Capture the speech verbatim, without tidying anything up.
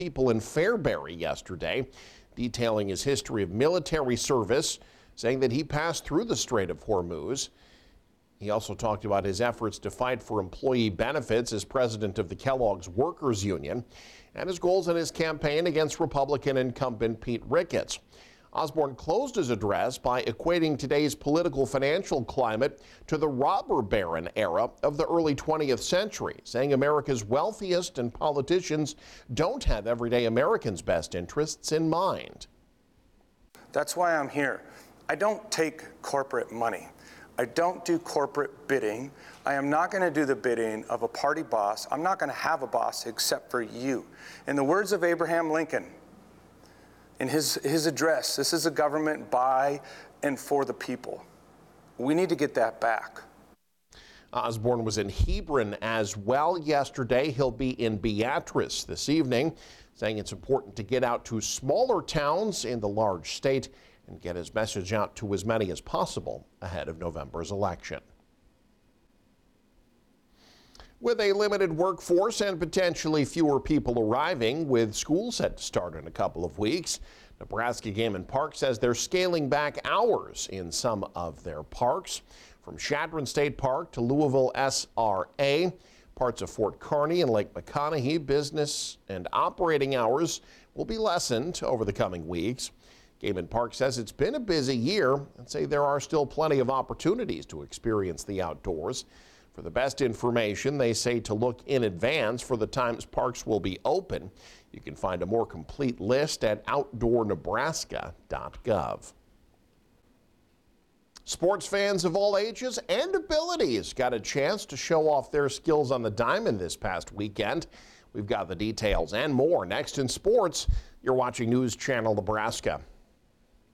people in Fairbury yesterday, detailing his history of military service, saying that he passed through the Strait of Hormuz. He also talked about his efforts to fight for employee benefits as president of the Kellogg's Workers Union and his goals in his campaign against Republican incumbent Pete Ricketts. Osborne closed his address by equating today's political financial climate to the robber baron era of the early twentieth century, saying America's wealthiest and politicians don't have everyday Americans' best interests in mind. That's why I'm here. I don't take corporate money. I don't do corporate bidding. I am not going to do the bidding of a party boss. I'm not going to have a boss except for you. In the words of Abraham Lincoln, in his, his address, this is a government by and for the people. We need to get that back. Osborne was in Hebron as well yesterday. He'll be in Beatrice this evening, saying it's important to get out to smaller towns in the large state and get his message out to as many as possible ahead of November's election. With a limited workforce and potentially fewer people arriving, with school set to start in a couple of weeks, Nebraska Game and Park says they're scaling back hours in some of their parks. From Chadron State Park to Louisville S R A, parts of Fort Kearny and Lake McConaughey, business and operating hours will be lessened over the coming weeks. Game and Park says it's been a busy year and say there are still plenty of opportunities to experience the outdoors. For the best information, they say to look in advance for the times parks will be open. You can find a more complete list at outdoor nebraska dot gov. Sports fans of all ages and abilities got a chance to show off their skills on the diamond this past weekend. We've got the details and more next in sports. You're watching News Channel Nebraska.